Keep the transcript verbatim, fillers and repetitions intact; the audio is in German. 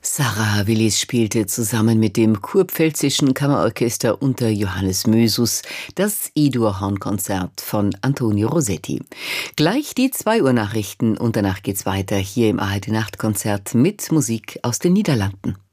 Sarah Willis spielte zusammen mit dem Kurpfälzischen Kammerorchester unter Johannes Mösus das E-Dur-Horn-Konzert von Antonio Rossetti. Gleich die zwei Uhr Nachrichten und danach geht's weiter hier im A R D-Nachtkonzert mit Musik aus den Niederlanden.